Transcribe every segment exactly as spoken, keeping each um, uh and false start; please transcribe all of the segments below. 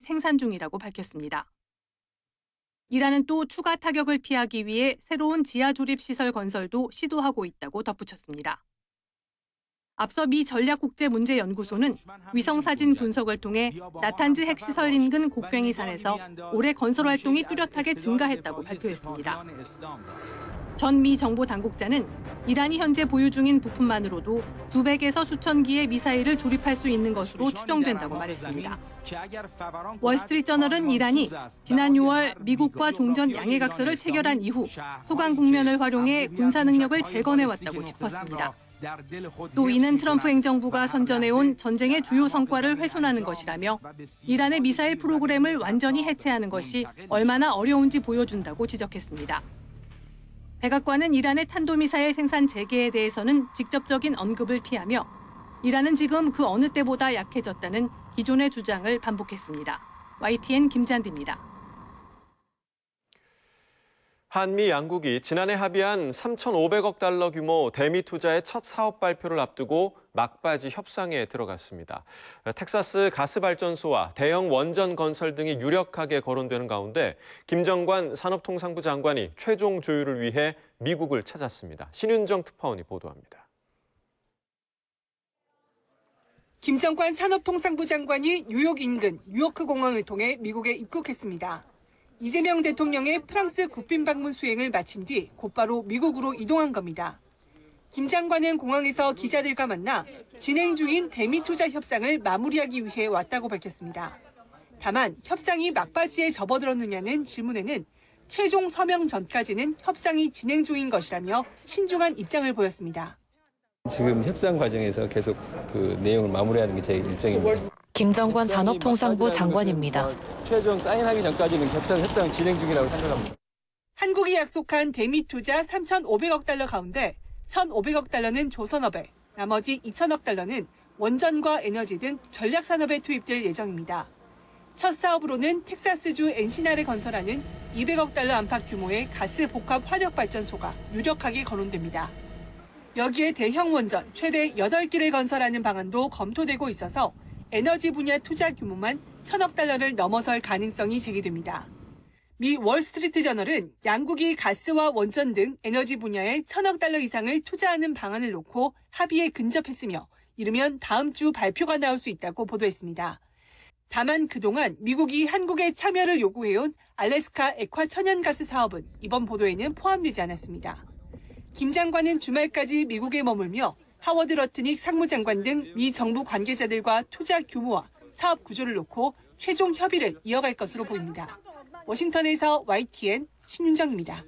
생산 중이라고 밝혔습니다. 이란은 또 추가 타격을 피하기 위해 새로운 지하 조립 시설 건설도 시도하고 있다고 덧붙였습니다. 앞서 미 전략국제문제연구소는 위성사진 분석을 통해 나탄즈 핵시설 인근 곡괭이산에서 올해 건설 활동이 뚜렷하게 증가했다고 발표했습니다. 전 미 정보 당국자는 이란이 현재 보유 중인 부품만으로도 수백에서 수천 기의 미사일을 조립할 수 있는 것으로 추정된다고 말했습니다. 월스트리트저널은 이란이 지난 유월 미국과 종전 양해각서를 체결한 이후 소강 국면을 활용해 군사 능력을 재건해왔다고 짚었습니다. 또 이는 트럼프 행정부가 선전해온 전쟁의 주요 성과를 훼손하는 것이라며 이란의 미사일 프로그램을 완전히 해체하는 것이 얼마나 어려운지 보여준다고 지적했습니다. 백악관은 이란의 탄도미사일 생산 재개에 대해서는 직접적인 언급을 피하며 이란은 지금 그 어느 때보다 약해졌다는 기존의 주장을 반복했습니다. 와이티엔 김잔디입니다. 한미 양국이 지난해 합의한 삼천오백억 달러 규모 대미 투자의 첫 사업 발표를 앞두고 막바지 협상에 들어갔습니다. 텍사스 가스발전소와 대형 원전 건설 등이 유력하게 거론되는 가운데 김정관 산업통상부 장관이 최종 조율을 위해 미국을 찾았습니다. 신윤정 특파원이 보도합니다. 김정관 산업통상부 장관이 뉴욕 인근 뉴요크 공항을 통해 미국에 입국했습니다. 이재명 대통령의 프랑스 국빈 방문 수행을 마친 뒤 곧바로 미국으로 이동한 겁니다. 김 장관은 공항에서 기자들과 만나 진행 중인 대미 투자 협상을 마무리하기 위해 왔다고 밝혔습니다. 다만 협상이 막바지에 접어들었느냐는 질문에는 최종 서명 전까지는 협상이 진행 중인 것이라며 신중한 입장을 보였습니다. 지금 협상 과정에서 계속 그 내용을 마무리하는 게 제 일정입니다. 김정관 산업통상부 장관입니다. 최종 사인하기 전까지는 협상, 협상 진행 중이라고 생각합니다. 한국이 약속한 대미 투자 삼천오백억 달러 가운데 천오백억 달러는 조선업에, 나머지 이천억 달러는 원전과 에너지 등 전략산업에 투입될 예정입니다. 첫 사업으로는 텍사스주 엔시나를 건설하는 이백억 달러 안팎 규모의 가스 복합 화력 발전소가 유력하게 거론됩니다. 여기에 대형 원전 최대 여덟 기를 건설하는 방안도 검토되고 있어서 에너지 분야 투자 규모만 천억 달러를 넘어설 가능성이 제기됩니다. 미 월스트리트저널은 양국이 가스와 원전 등 에너지 분야에 천억 달러 이상을 투자하는 방안을 놓고 합의에 근접했으며 이르면 다음 주 발표가 나올 수 있다고 보도했습니다. 다만 그동안 미국이 한국의 참여를 요구해온 알래스카 액화 천연가스 사업은 이번 보도에는 포함되지 않았습니다. 김 장관은 주말까지 미국에 머물며 하워드 러트닉 상무장관 등 미 정부 관계자들과 투자 규모와 사업 구조를 놓고 최종 협의를 이어갈 것으로 보입니다. 워싱턴에서 와이티엔 신윤정입니다.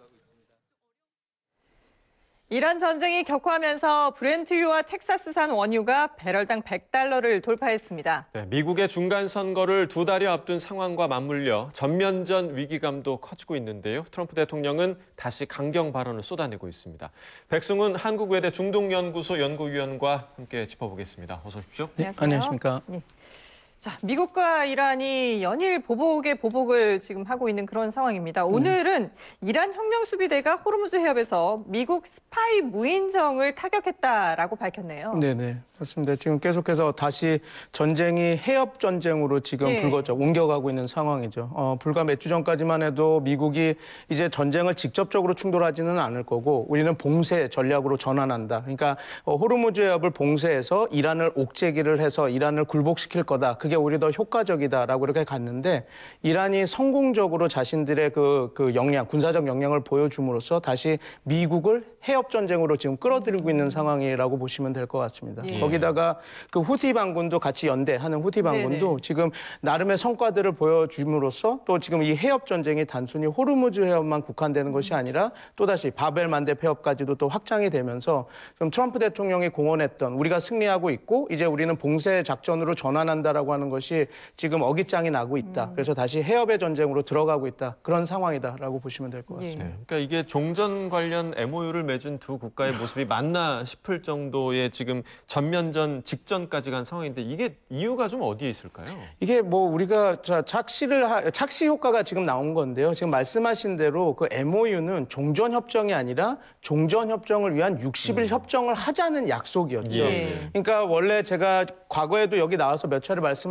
이란 전쟁이 격화하면서 브렌트유와 텍사스산 원유가 배럴당 백 달러를 돌파했습니다. 네, 미국의 중간 선거를 두 달여 앞둔 상황과 맞물려 전면전 위기감도 커지고 있는데요. 트럼프 대통령은 다시 강경 발언을 쏟아내고 있습니다. 백승훈 한국외대 중동연구소 연구위원과 함께 짚어보겠습니다. 어서 오십시오. 네, 안녕하십니까. 네. 자, 미국과 이란이 연일 보복에 보복을 지금 하고 있는 그런 상황입니다. 오늘은 이란 혁명수비대가 호르무즈 해협에서 미국 스파이 무인정을 타격했다라고 밝혔네요. 네네, 그렇습니다. 지금 계속해서 다시 전쟁이 해협 전쟁으로 지금 네. 불거져 옮겨가고 있는 상황이죠. 어, 불과 몇 주 전까지만 해도 미국이 이제 전쟁을 직접적으로 충돌하지는 않을 거고 우리는 봉쇄 전략으로 전환한다. 그러니까 어, 호르무즈 해협을 봉쇄해서 이란을 옥죄기를 해서 이란을 굴복시킬 거다. 그게 오히려 더 효과적이다라고 이렇게 갔는데 이란이 성공적으로 자신들의 그, 그 역량, 군사적 역량을 보여줌으로써 다시 미국을 해협 전쟁으로 지금 끌어들이고 있는 상황이라고 보시면 될 것 같습니다. 예. 거기다가 그 후티 반군도 같이 연대하는 후티 반군도 네네. 지금 나름의 성과들을 보여줌으로써 또 지금 이 해협 전쟁이 단순히 호르무즈 해협만 국한되는 것이 아니라 또다시 바벨 만렙 해협까지도 또 확장이 되면서 좀 트럼프 대통령이 공언했던 우리가 승리하고 있고 이제 우리는 봉쇄 작전으로 전환한다라고 하는 것이 지금 어깃장이 나고 있다. 음. 그래서 다시 해협의 전쟁으로 들어가고 있다. 그런 상황이다라고 보시면 될 것 같습니다. 네, 그러니까 이게 종전 관련 엠오유를 맺은 두 국가의 모습이 맞나 싶을 정도의 지금 전면전 직전까지 간 상황인데 이게 이유가 좀 어디에 있을까요? 이게 뭐 우리가 착시를 하, 착시 효과가 지금 나온 건데요. 지금 말씀하신 대로 그 엠오유는 종전 협정이 아니라 종전 협정을 위한 육십 일 음. 협정을 하자는 약속이었죠. 예. 그러니까 원래 제가 과거에도 여기 나와서 몇 차례 말씀을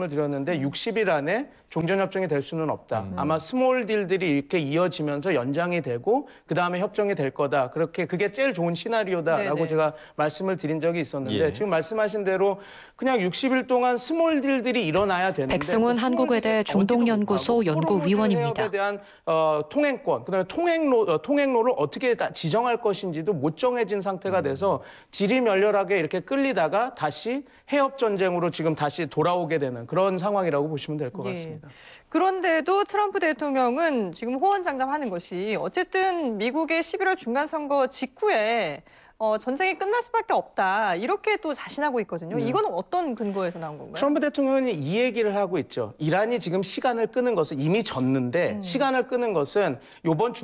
말씀을 드렸는데 육십 일 안에 종전협정이 될 수는 없다. 음. 아마 스몰 딜들이 이렇게 이어지면서 연장이 되고 그다음에 협정이 될 거다. 그렇게 그게 제일 좋은 시나리오다라고 네네. 제가 말씀을 드린 적이 있었는데 예. 지금 말씀하신 대로 그냥 육십 일 동안 스몰 딜들이 일어나야 되는데 백승훈 한국외대 중동연구소 연구위원입니다. 에 대한 어, 통행권, 그다음에 통행로, 어, 통행로를 어떻게 다 지정할 것인지도 못 정해진 상태가 돼서 지리멸렬하게 이렇게 끌리다가 다시 해협 전쟁으로 지금 다시 돌아오게 되는 그런 상황이라고 보시면 될 것 같습니다. 예. 그런데도 트럼프 대통령은 지금 호언장담하는 것이 어쨌든 미국의 십일월 중간선거 직후에 어, 전쟁이 끝날 수밖에 없다. 이렇게 또 자신하고 있거든요. 네. 이건 어떤 근거에서 나온 건가요? 트럼프 대통령은 이 얘기를 하고 있죠. 이란이 지금 시간을 끄는 것은 이미 졌는데 음. 시간을 끄는 것은 이번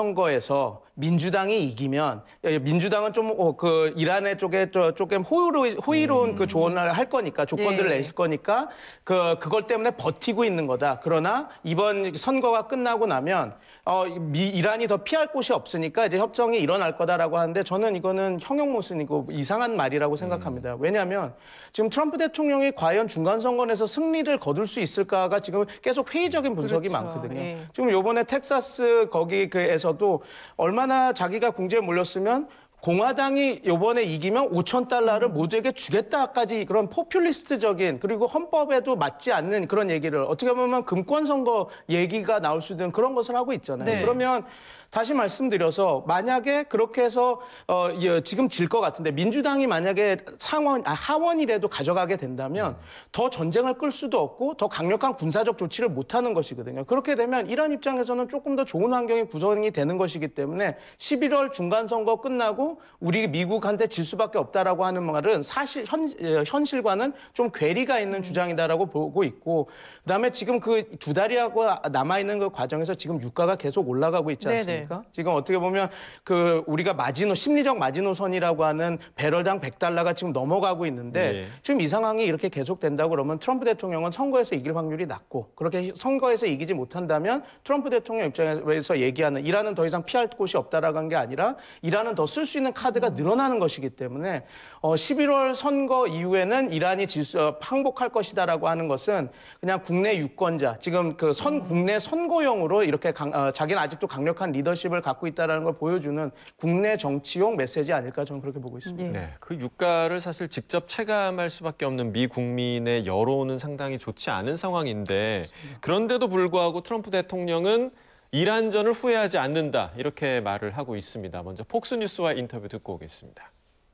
중간선거에서 민주당이 이기면 민주당은 좀 그 이란의 쪽에 조금 호의로, 호의로운 음. 그 조언을 할 거니까 조건들을 네. 내실 거니까 그 그걸 때문에 버티고 있는 거다. 그러나 이번 선거가 끝나고 나면 어, 미, 이란이 더 피할 곳이 없으니까 이제 협정이 일어날 거다라고 하는데 저는 이거는 형용모순이고 이상한 말이라고 생각합니다. 음. 왜냐하면 지금 트럼프 대통령이 과연 중간선거에서 승리를 거둘 수 있을까가 지금 계속 회의적인 분석이 그렇죠. 많거든요. 예. 지금 요번에 텍사스 거기에서도 얼마나 자기가 궁지에 몰렸으면 공화당이 이번에 이기면 오천 달러를 모두에게 주겠다까지 그런 포퓰리스트적인 그리고 헌법에도 맞지 않는 그런 얘기를 어떻게 보면 금권 선거 얘기가 나올 수 있는 그런 것을 하고 있잖아요. 네. 그러면 다시 말씀드려서 만약에 그렇게 해서 어, 지금 질 것 같은데 민주당이 만약에 상원, 아, 하원이라도 가져가게 된다면 음. 더 전쟁을 끌 수도 없고 더 강력한 군사적 조치를 못하는 것이거든요. 그렇게 되면 이란 입장에서는 조금 더 좋은 환경이 구성이 되는 것이기 때문에 십일월 중간선거 끝나고 우리 미국한테 질 수밖에 없다라고 하는 말은 사실 현, 현실과는 좀 괴리가 있는 음. 주장이다라고 보고 있고 그다음에 지금 그 두 달이라고 남아있는 그 과정에서 지금 유가가 계속 올라가고 있지 않습니까? 네네. 지금 어떻게 보면 그 우리가 마지노 심리적 마지노선이라고 하는 배럴당 백 달러가 지금 넘어가고 있는데 네. 지금 이 상황이 이렇게 계속된다고 그러면 트럼프 대통령은 선거에서 이길 확률이 낮고 그렇게 선거에서 이기지 못한다면 트럼프 대통령 입장에서 얘기하는 이란은 더 이상 피할 곳이 없다라고 한 게 아니라 이란은 더 쓸 수 있는 카드가 늘어나는 것이기 때문에 어, 십일월 선거 이후에는 이란이 질수, 어, 항복할 것이다라고 하는 것은 그냥 국내 유권자 지금 그 선 국내 선거용으로 이렇게 강, 어, 자기는 아직도 강력한 리더 을 갖고 있다는 걸 보여주는 국내 정치용 메시지 아닐까 저는 그렇게 보고 있습니다. 네, 그 유가를 사실 직접 체감할 수밖에 없는 미 국민의 여론은 상당히 좋지 않은 상황인데 그런데도 불구하고 트럼프 대통령은 이란전을 후회하지 않는다 이렇게 말을 하고 있습니다. 먼저 폭스뉴스와 인터뷰 듣고 오겠습니다.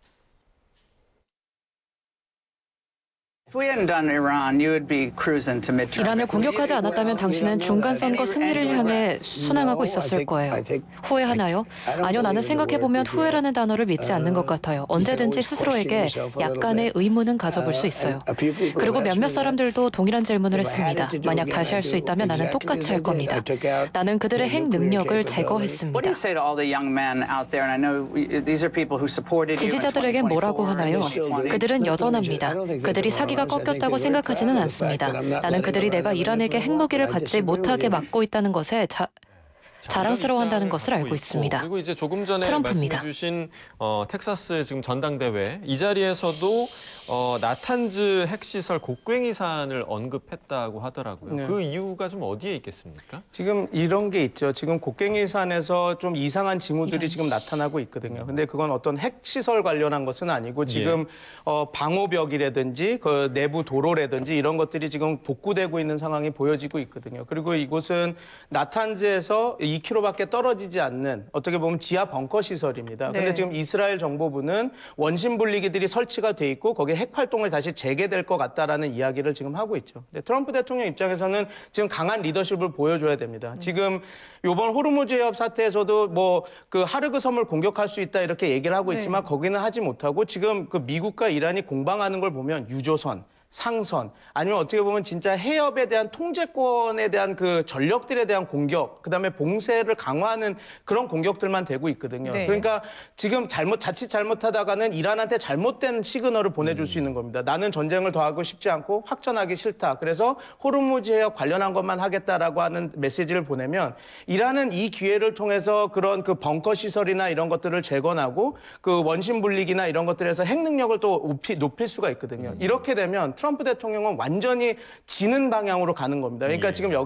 이란을 공격하지 않았다면 당신은 중간선거 승리를 향해 순항하고 있었을 거예요. 후회하나요? 아니요, 나는 생각해보면 후회라는 단어를 믿지 않는 것 같아요. 언제든지 스스로에게 약간의 의문은 가져볼 수 있어요. 그리고 몇몇 사람들도 동일한 질문을 했습니다. 만약 다시 할 수 있다면 나는 똑같이 할 겁니다. 나는 그들의 핵 능력을 제거했습니다. 지지자들에게 뭐라고 하나요? 그들은 여전합니다. 그들이 사기가 꺾였다고 생각하지는 않습니다. 나는 그들이 내가 이란에게 핵무기를 갖지 못하게 막고 있다는 것에 자, 자랑스러워한다는 것을 알고 있습니다. 그리고 이제 조금 전에 트럼프입니다. 말씀해 주신 어, 텍사스 지금 전당대회 이 자리에서도 어, 나탄즈 핵시설 곡괭이 사안을 언급했다고 하더라고요. 네. 그 이유가 좀 어디에 있겠습니까? 지금 이런 게 있죠. 지금 곡괭이 사안에서 좀 이상한 징후들이 이런... 지금 나타나고 있거든요. 근데 그건 어떤 핵시설 관련한 것은 아니고 지금 예. 어, 방호벽이라든지 그 내부 도로라든지 이런 것들이 지금 복구되고 있는 상황이 보여지고 있거든요. 그리고 이곳은 나탄즈에서 이 킬로미터밖에 떨어지지 않는 어떻게 보면 지하 벙커 시설입니다. 그런데 네. 지금 이스라엘 정보부는 원심 분리기들이 설치가 돼 있고 거기에 핵 활동을 다시 재개될 것 같다라는 이야기를 지금 하고 있죠. 근데 트럼프 대통령 입장에서는 지금 강한 리더십을 보여줘야 됩니다. 음. 지금 이번 호르무즈 해협 사태에서도 뭐 그 하르그 섬을 공격할 수 있다 이렇게 얘기를 하고 있지만 네. 거기는 하지 못하고 지금 그 미국과 이란이 공방하는 걸 보면 유조선 상선 아니면 어떻게 보면 진짜 해협에 대한 통제권에 대한 그 전력들에 대한 공격 그다음에 봉쇄를 강화하는 그런 공격들만 되고 있거든요. 네. 그러니까 지금 잘못 자칫 잘못하다가는 이란한테 잘못된 시그널을 보내줄 음. 수 있는 겁니다. 나는 전쟁을 더 하고 싶지 않고 확전하기 싫다. 그래서 호르무즈 해협 관련한 것만 하겠다라고 하는 메시지를 보내면 이란은 이 기회를 통해서 그런 그 벙커 시설이나 이런 것들을 재건하고 그 원심 분리기나 이런 것들에서 핵 능력을 또 높이, 높일 수가 있거든요. 음. 이렇게 되면 트럼프 대통령은 완전히 지는 방향으로 가는 겁니다. 그러니까 예. 지금 여기